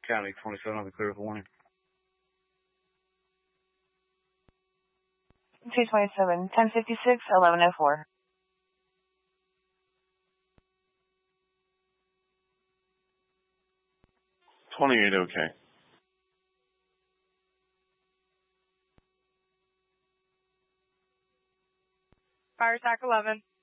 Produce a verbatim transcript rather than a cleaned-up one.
County twenty-seven on the clear for warning. two twenty-seven, ten fifty-six, eleven oh four. twenty-eight, okay. Fire Tac eleven.